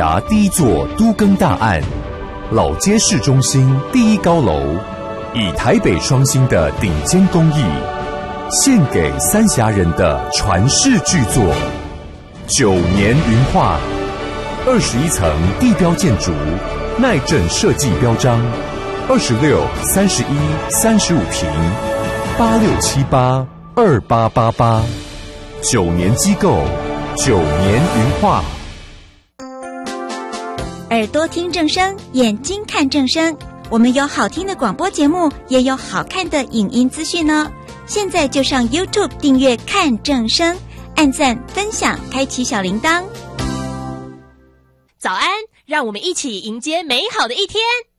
第一座都更大案，老街市中心第一高楼，以台北双星的顶尖工艺，献给三峡人的传世巨作9年云画，21层地标建筑，耐震设计标章，26、31、35坪，86782888，9年机构，9年云画。 耳朵听正声，眼睛看正声。我们有好听的广播节目，也有好看的影音资讯哦。现在就上 YouTube 订阅看正声，按赞、分享，开启小铃铛。 早安，让我们一起迎接美好的一天。